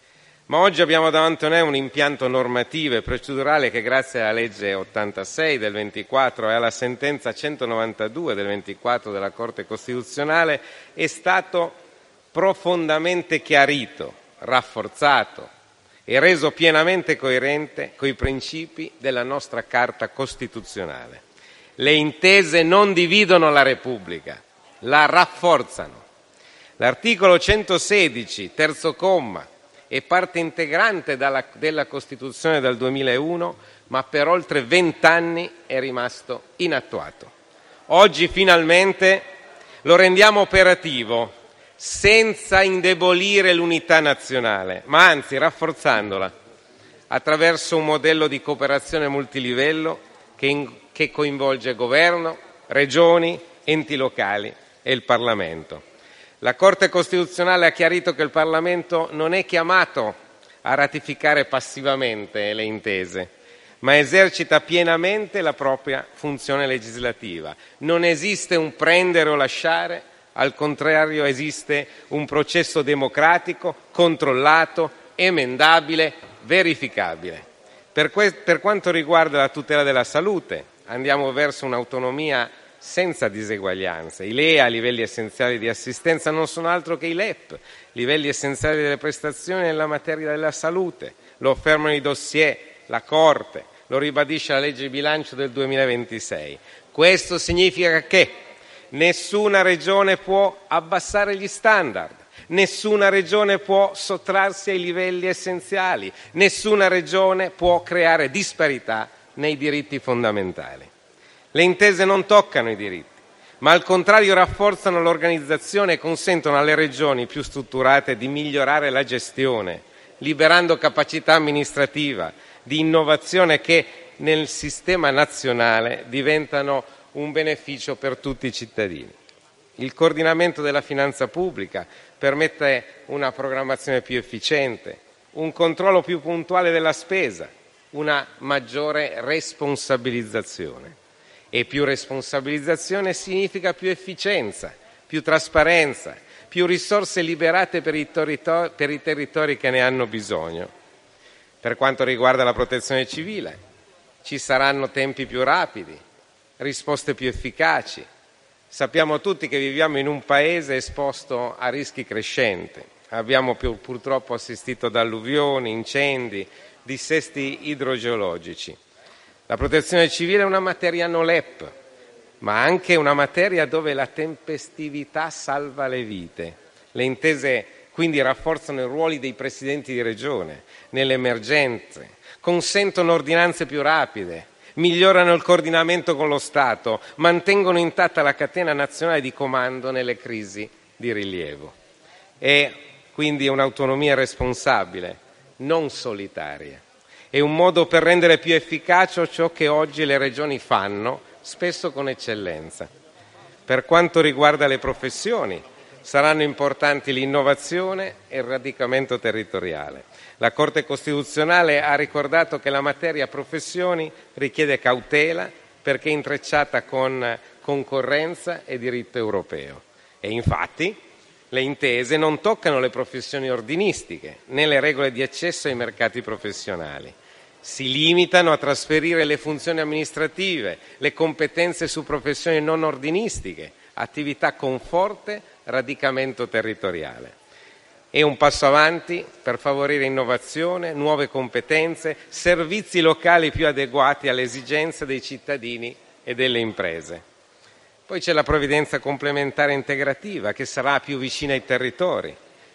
Ma oggi abbiamo davanti a noi un impianto normativo e procedurale che, grazie alla legge ottantasei del ventiquattro e alla sentenza centonovantadue del ventiquattro della Corte Costituzionale, è stato profondamente chiarito, rafforzato e reso pienamente coerente coi principi della nostra Carta Costituzionale. Le intese non dividono la Repubblica, la rafforzano. L'articolo centosedici, terzo comma, è parte integrante dalla, della Costituzione del duemilauno, ma per oltre vent'anni è rimasto inattuato. Oggi finalmente lo rendiamo operativo, senza indebolire l'unità nazionale, ma anzi rafforzandola, attraverso un modello di cooperazione multilivello che, in, che coinvolge governo, regioni, enti locali e il Parlamento. La Corte Costituzionale ha chiarito che il Parlamento non è chiamato a ratificare passivamente le intese, ma esercita pienamente la propria funzione legislativa. Non esiste un prendere o lasciare, al contrario esiste un processo democratico, controllato, emendabile, verificabile. Per, que- per quanto riguarda la tutela della salute, andiamo verso un'autonomia senza diseguaglianze. I L E A, livelli essenziali di assistenza, non sono altro che i L E P, livelli essenziali delle prestazioni nella materia della salute. Lo affermano i dossier, la Corte, lo ribadisce la legge di bilancio del duemilaventisei. Questo significa che nessuna regione può abbassare gli standard, nessuna regione può sottrarsi ai livelli essenziali, nessuna regione può creare disparità nei diritti fondamentali. Le intese non toccano i diritti, ma al contrario rafforzano l'organizzazione e consentono alle regioni più strutturate di migliorare la gestione, liberando capacità amministrativa, di innovazione che nel sistema nazionale diventano un beneficio per tutti i cittadini. Il coordinamento della finanza pubblica permette una programmazione più efficiente, un controllo più puntuale della spesa, una maggiore responsabilizzazione. E più responsabilizzazione significa più efficienza, più trasparenza, più risorse liberate per i, territori, per i territori che ne hanno bisogno. Per quanto riguarda la protezione civile, ci saranno tempi più rapidi, risposte più efficaci. Sappiamo tutti che viviamo in un paese esposto a rischi crescenti. Abbiamo più, purtroppo assistito ad alluvioni, incendi, dissesti idrogeologici. La protezione civile è una materia no L E P, ma anche una materia dove la tempestività salva le vite. Le intese quindi rafforzano i ruoli dei presidenti di regione nelle emergenze, consentono ordinanze più rapide, migliorano il coordinamento con lo Stato, mantengono intatta la catena nazionale di comando nelle crisi di rilievo. È quindi un'autonomia responsabile, non solitaria. È un modo per rendere più efficace ciò che oggi le regioni fanno, spesso con eccellenza. Per quanto riguarda le professioni, saranno importanti l'innovazione e il radicamento territoriale. La Corte Costituzionale ha ricordato che la materia professioni richiede cautela perché è intrecciata con concorrenza e diritto europeo. E infatti le intese non toccano le professioni ordinistiche né le regole di accesso ai mercati professionali. Si limitano a trasferire le funzioni amministrative, le competenze su professioni non ordinistiche, attività con forte radicamento territoriale. È un passo avanti per favorire innovazione, nuove competenze, servizi locali più adeguati alle esigenze dei cittadini e delle imprese. Poi c'è la previdenza complementare integrativa che sarà più vicina ai territori,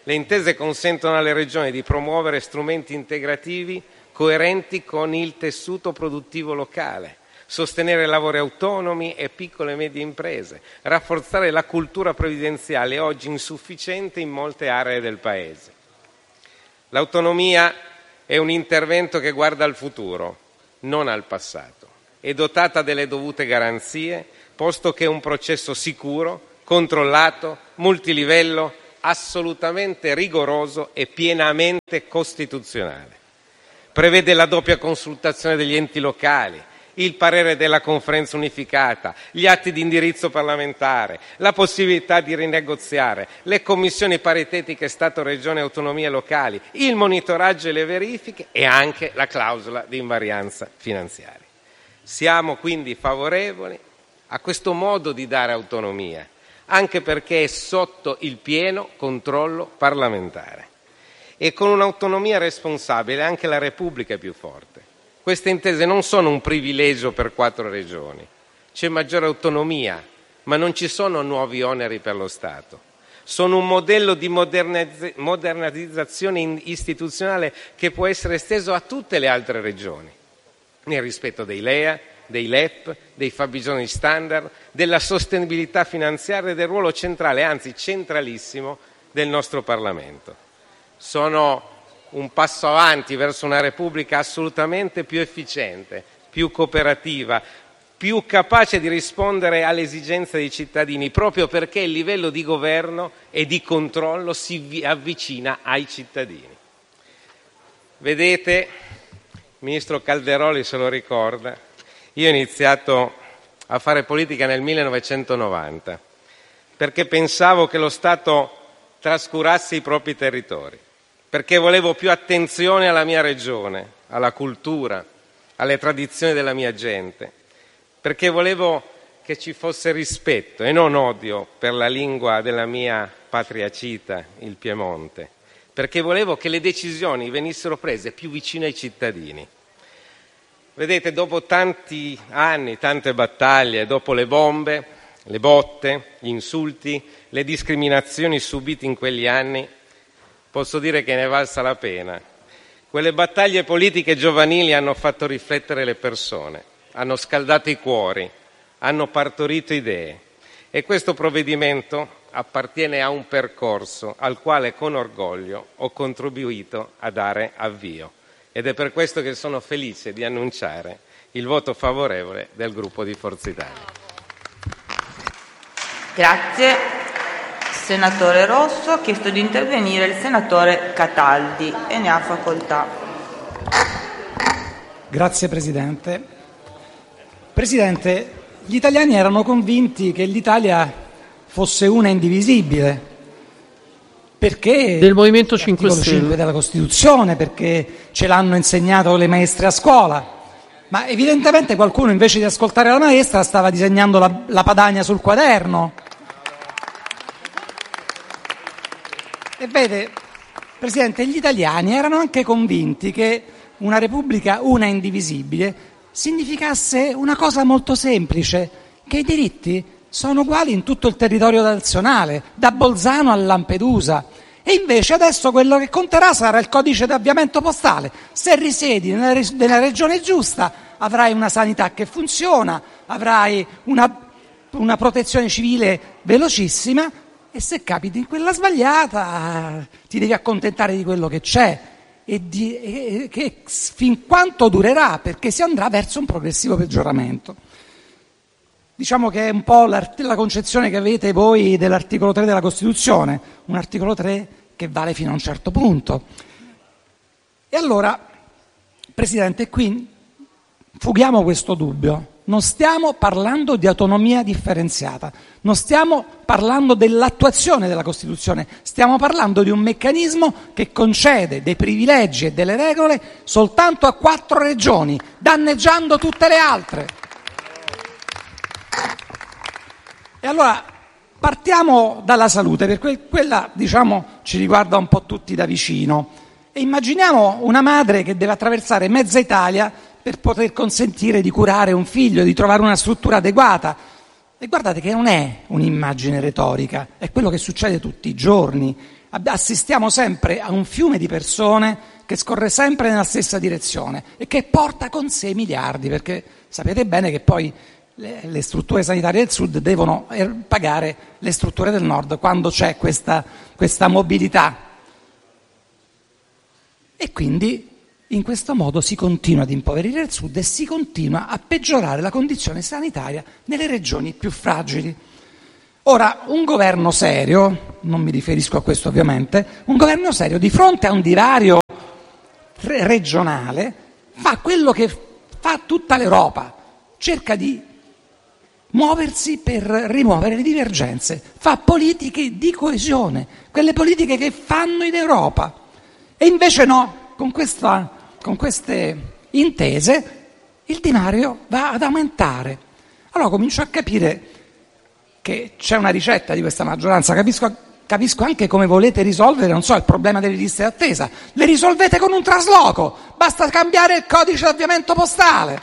Le intese consentono alle regioni di promuovere strumenti integrativi coerenti con il tessuto produttivo locale, sostenere lavori autonomi e piccole e medie imprese, rafforzare la cultura previdenziale oggi insufficiente in molte aree del Paese. L'autonomia è un intervento che guarda al futuro, non al passato. È dotata delle dovute garanzie, posto che è un processo sicuro, controllato, multilivello, assolutamente rigoroso e pienamente costituzionale. Prevede la doppia consultazione degli enti locali, il parere della conferenza unificata, gli atti di indirizzo parlamentare, la possibilità di rinegoziare, le commissioni paritetiche Stato, Regione e autonomie locali, il monitoraggio e le verifiche e anche la clausola di invarianza finanziaria. Siamo quindi favorevoli a questo modo di dare autonomia, anche perché è sotto il pieno controllo parlamentare. E con un'autonomia responsabile anche la Repubblica è più forte. Queste intese non sono un privilegio per quattro regioni. C'è maggiore autonomia, ma non ci sono nuovi oneri per lo Stato. Sono un modello di modernizz- modernizzazione istituzionale che può essere esteso a tutte le altre regioni, nel rispetto dei L E A, dei L E P, dei fabbisogni standard, della sostenibilità finanziaria e del ruolo centrale, anzi centralissimo, del nostro Parlamento. Sono un passo avanti verso una Repubblica assolutamente più efficiente, più cooperativa, più capace di rispondere alle esigenze dei cittadini, proprio perché il livello di governo e di controllo si avvicina ai cittadini. Vedete, il ministro Calderoli se lo ricorda, io ho iniziato a fare politica nel millenovecentonovanta perché pensavo che lo Stato trascurasse i propri territori, perché volevo più attenzione alla mia regione, alla cultura, alle tradizioni della mia gente, perché volevo che ci fosse rispetto e non odio per la lingua della mia patria cita, il Piemonte, perché volevo che le decisioni venissero prese più vicine ai cittadini. Vedete, dopo tanti anni, tante battaglie, dopo le bombe, le botte, gli insulti, le discriminazioni subite in quegli anni, posso dire che ne è valsa la pena. Quelle battaglie politiche giovanili hanno fatto riflettere le persone, hanno scaldato i cuori, hanno partorito idee e questo provvedimento appartiene a un percorso al quale con orgoglio ho contribuito a dare avvio ed è per questo che sono felice di annunciare il voto favorevole del gruppo di Forza Italia. Grazie. Senatore Rosso, ha chiesto di intervenire il senatore Cataldi e ne ha facoltà. Grazie Presidente. Presidente, gli italiani erano convinti che l'Italia fosse una indivisibile, perché del Movimento cinque Stelle, l'articolo cinque della Costituzione, perché ce l'hanno insegnato le maestre a scuola, ma evidentemente qualcuno invece di ascoltare la maestra stava disegnando la, la Padania sul quaderno. E vede, Presidente, gli italiani erano anche convinti che una Repubblica una indivisibile significasse una cosa molto semplice, che i diritti sono uguali in tutto il territorio nazionale, da Bolzano a Lampedusa. E invece adesso quello che conterà sarà il codice d'avviamento postale. Se risiedi nella, nella regione giusta avrai una sanità che funziona, avrai una, una protezione civile velocissima, e se capiti in quella sbagliata ti devi accontentare di quello che c'è e, di, e che fin quanto durerà, perché si andrà verso un progressivo peggioramento. Diciamo che è un po' la, la concezione che avete voi dell'articolo tre della Costituzione, un articolo tre che vale fino a un certo punto. E allora, Presidente, qui fughiamo questo dubbio. Non stiamo parlando di autonomia differenziata, non stiamo parlando dell'attuazione della Costituzione, stiamo parlando di un meccanismo che concede dei privilegi e delle regole soltanto a quattro regioni, danneggiando tutte le altre. E allora partiamo dalla salute, perché quella, diciamo, ci riguarda un po' tutti da vicino. E immaginiamo una madre che deve attraversare mezza Italia per poter consentire di curare un figlio, di trovare una struttura adeguata. E guardate che non è un'immagine retorica, è quello che succede tutti i giorni. assistiamo sempre a un fiume di persone che scorre sempre nella stessa direzione e che porta con sé i miliardi, perché sapete bene che poi le, le strutture sanitarie del sud devono pagare le strutture del nord quando c'è questa, questa mobilità. E quindi in questo modo si continua ad impoverire il sud e si continua a peggiorare la condizione sanitaria nelle regioni più fragili. Ora, un governo serio, non mi riferisco a questo ovviamente, un governo serio di fronte a un divario re- regionale fa quello che fa tutta l'Europa, cerca di muoversi per rimuovere le divergenze, fa politiche di coesione, quelle politiche che fanno in Europa. E invece no, con, questa, con queste intese il divario va ad aumentare. Allora comincio a capire che c'è una ricetta di questa maggioranza, capisco, capisco anche come volete risolvere, non so, il problema delle liste d'attesa. Le risolvete con un trasloco, basta cambiare il codice d'avviamento postale.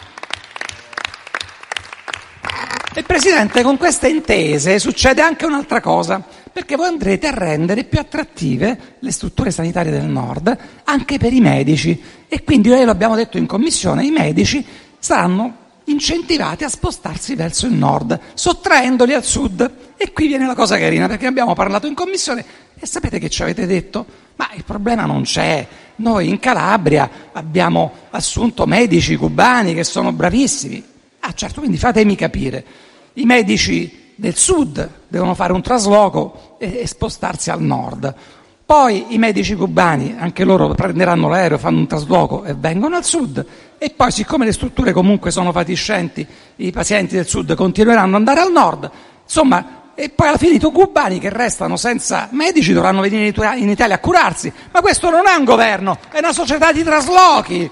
E Presidente, con queste intese succede anche un'altra cosa, perché voi andrete a rendere più attrattive le strutture sanitarie del nord anche per i medici, e quindi noi lo abbiamo detto in commissione, i medici saranno incentivati a spostarsi verso il nord, sottraendoli al sud. E qui viene la cosa carina, perché abbiamo parlato in commissione e sapete che ci avete detto? Ma il problema non c'è, noi in Calabria abbiamo assunto medici cubani che sono bravissimi. Ah certo, quindi fatemi capire, i medici del sud devono fare un trasloco e, e spostarsi al nord, poi i medici cubani, anche loro prenderanno l'aereo, fanno un trasloco e vengono al sud, e poi siccome le strutture comunque sono fatiscenti, i pazienti del sud continueranno ad andare al nord, insomma, e poi alla fine i cubani che restano senza medici dovranno venire in Italia a curarsi. Ma questo non è un governo, è una società di traslochi.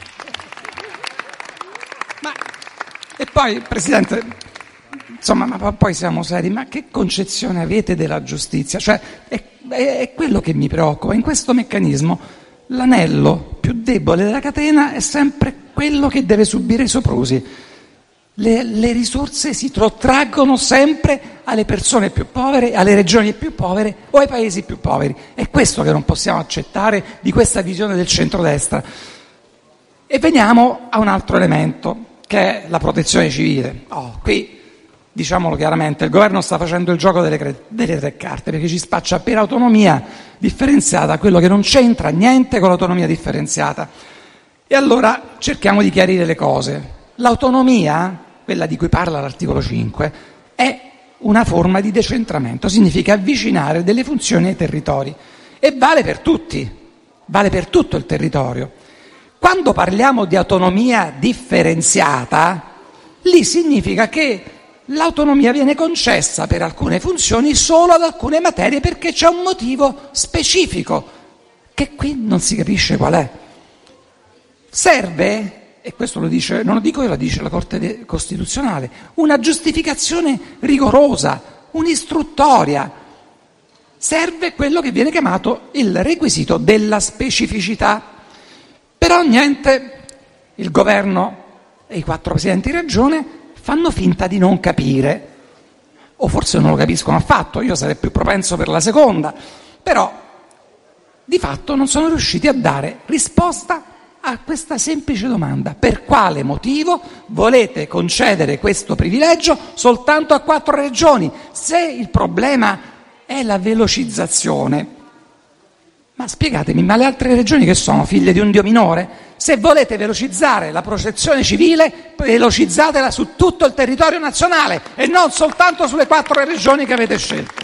Ma, e poi, Presidente, insomma, ma poi siamo seri, ma che concezione avete della giustizia? Cioè, è, è, è quello che mi preoccupa. In questo meccanismo l'anello più debole della catena è sempre quello che deve subire i soprusi. Le, le risorse si sottraggono sempre alle persone più povere, alle regioni più povere o ai paesi più poveri. È questo che non possiamo accettare di questa visione del centrodestra. E veniamo a un altro elemento, che è la protezione civile. Oh, qui, diciamolo chiaramente, il governo sta facendo il gioco delle, delle tre carte, perché ci spaccia per autonomia differenziata quello che non c'entra niente con l'autonomia differenziata. E allora cerchiamo di chiarire le cose. L'autonomia, quella di cui parla l'articolo cinque, è una forma di decentramento, significa avvicinare delle funzioni ai territori e vale per tutti, vale per tutto il territorio. Quando parliamo di autonomia differenziata, lì significa che l'autonomia viene concessa per alcune funzioni solo ad alcune materie perché c'è un motivo specifico che qui non si capisce qual è. Serve, e questo lo dice, non lo dico io, lo dice la Corte Costituzionale, una giustificazione rigorosa, un'istruttoria. Serve quello che viene chiamato il requisito della specificità. Però niente, il governo e i quattro presidenti di regione fanno finta di non capire, o forse non lo capiscono affatto, io sarei più propenso per la seconda, però di fatto non sono riusciti a dare risposta a questa semplice domanda: per quale motivo volete concedere questo privilegio soltanto a quattro regioni? Se il problema è la velocizzazione, ma spiegatemi, ma le altre regioni che sono? Figlie di un dio minore? Se volete velocizzare la protezione civile, velocizzatela su tutto il territorio nazionale e non soltanto sulle quattro regioni che avete scelto.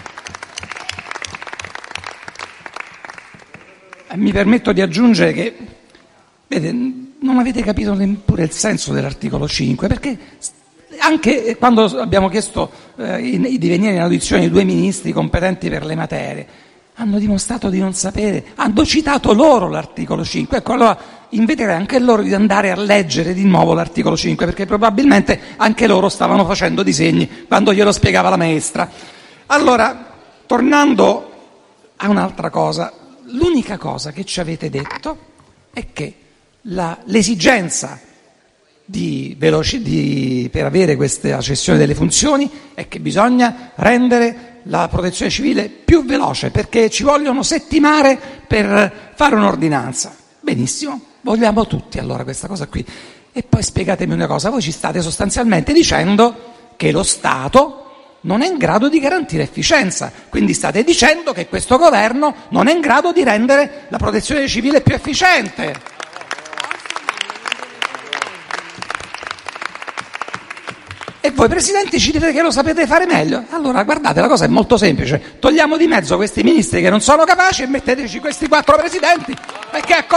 Mi permetto di aggiungere che, vede, non avete capito neppure il senso dell'articolo cinque, perché anche quando abbiamo chiesto eh, di venire in audizione i due ministri competenti per le materie, hanno dimostrato di non sapere, hanno citato loro l'articolo cinque. Ecco, allora inviterei anche loro di andare a leggere di nuovo l'articolo cinque, perché probabilmente anche loro stavano facendo disegni quando glielo spiegava la maestra. Allora, tornando a un'altra cosa, l'unica cosa che ci avete detto è che la, l'esigenza di veloci, di, per avere questa cessione delle funzioni è che bisogna rendere la protezione civile più veloce, perché ci vogliono settimane per fare un'ordinanza. Benissimo, vogliamo tutti allora questa cosa qui. E poi spiegatemi una cosa, voi ci state sostanzialmente dicendo che lo Stato non è in grado di garantire efficienza, quindi state dicendo che questo governo non è in grado di rendere la protezione civile più efficiente. E voi Presidenti ci dite che lo sapete fare meglio. Allora guardate, la cosa è molto semplice, togliamo di mezzo questi ministri che non sono capaci e metteteci questi quattro Presidenti, perché